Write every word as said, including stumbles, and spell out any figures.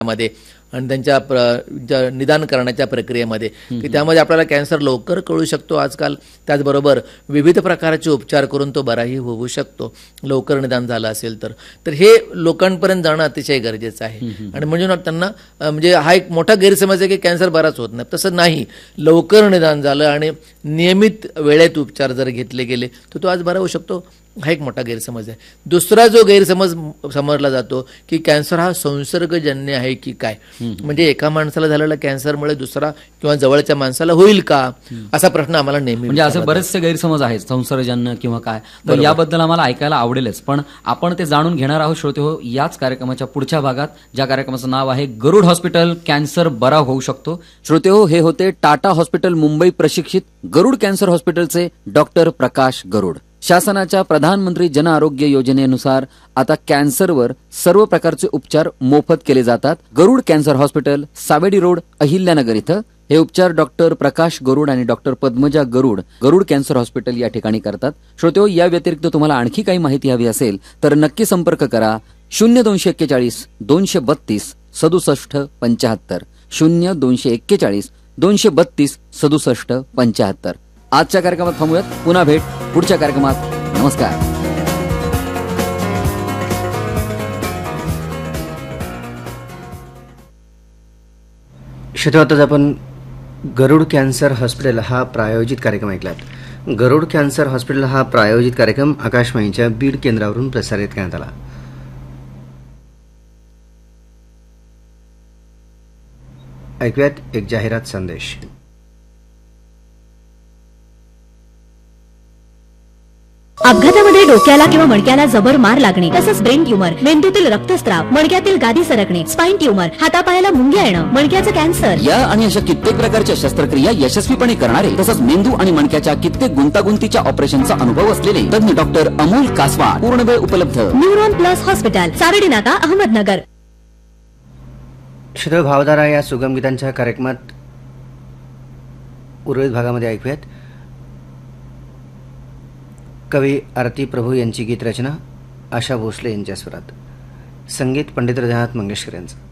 मध्ये आणि त्यांच्या प्र ज- निदान करण्याच्या प्रक्रियेमध्ये की त्यामध्ये आपल्याला कॅन्सर लवकर कळू शकतो आजकाल. त्याचबरोबर विविध प्रकारचे उपचार करून तो बराही होऊ शकतो लवकर निदान झालं असेल तर. तर हे लोकांपर्यंत जाणं अतिशय गरजेचं आहे. आणि म्हणजे त्यांना अ, म्हणजे हा एक मोठा गैरसमज आहे की कॅन्सर बराच होत नाही. तसं नाही, लवकर निदान झालं आणि नियमित वेळेत उपचार जर घेतले गेले तर तो आज बरा होऊ शकतो. हा एक मोठा गैरसमज आहे. दुसरा जो गैरसमज समजला जातो की कॅन्सर हा संसर्गजन्य आहे की काय, म्हणजे एका माणसाला झालेला कॅन्सरमुळे दुसरा किंवा जवळच्या माणसाला होईल का, असा प्रश्न आम्हाला नेहमी म्हणजे असे विचारला बरेचसे गैरसमज आहेत संसर्गजन्य किंवा काय, तर बरोबर. याबद्दल आम्हाला ऐकायला आवडेलच. पण आपण ते जाणून घेणार आहोत श्रोते हो याच कार्यक्रमाच्या पुढच्या भागात, ज्या कार्यक्रमाचं नाव आहे गरुड हॉस्पिटल, कॅन्सर बरा होऊ शकतो. श्रोते हो, हे होते टाटा हॉस्पिटल मुंबई प्रशिक्षित गरुड कॅन्सर हॉस्पिटलचे डॉक्टर प्रकाश गरुड. शासनाच्या प्रधानमंत्री जन आरोग्य योजनेनुसार आता कॅन्सरवर सर्व प्रकारचे उपचार मोफत केले जातात. गरुड cancer hospital, Savedi road, Ahilyanagar इथं हे उपचार डॉक्टर प्रकाश गरुड आणि डॉक्टर पद्मजा गरुड गरुड कॅन्सर हॉस्पिटल या ठिकाणी करतात. श्रोतेहो, या व्यतिरिक्त तुम्हाला आणखी काही माहिती हवी असेल तर नक्की संपर्क करा शून्य दोनशे एक्केचाळीस दोनशे बत्तीस सदुसष्ट पंच्याहत्तर शून्य दोनशे एक्केचाळीस दोनशे बत्तीस सदुसष्ट पंच्याहत्तर. आजच्या कार्यक्रमात थांबूयात, पुन्हा भेट पुढच्या कार्यक्रमात. नमस्कार. श्रोतांतच आपण गरुड कॅन्सर हॉस्पिटल हा प्रायोजित कार्यक्रम ऐकलात. गरुड कॅन्सर हॉस्पिटल हा प्रायोजित कार्यक्रम आकाशवाणीच्या बीड केंद्रावरून प्रसारित करण्यात आला. ऐकूयात एक जाहिरात संदेश. अपघातामध्ये डोक्याला किंवा मणक्याला जबर मार लागणे, तसंच ब्रेन ट्यूमर, मेंदूतील रक्तस्राव, मणक्यातील गादी सरकणे, स्पाइन ट्यूमर, हातापायाला मुंग्या येणं, मणक्याचं कॅन्सर या आणि अशा कित्येक प्रकारच्या शस्त्रक्रिया यशस्वीपणे करणारे तसंच मेंदू आणि मणक्याच्या कित्येक गुंतागुंतीच्या ऑपरेशनचा अनुभव असलेले तज्ञ डॉक्टर अमोल कासवा पूर्ण वेळ उपलब्ध. न्यूरॉन प्लस हॉस्पिटल, सारडी नाका, अहमदनगर. श्रोते, भावधारा या सुगम गीतांच्या कार्यक्रमात उर्वरित भागामध्ये ऐकूयात कवी आरती प्रभू यांची गीतरचना आशा भोसले यांच्या स्वरात, संगीत पंडित हृदयनाथ मंगेशकर यांचं.